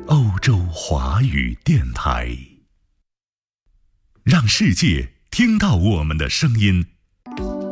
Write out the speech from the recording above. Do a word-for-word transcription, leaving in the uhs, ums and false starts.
欧洲华语电台，让世界听到我们的声音。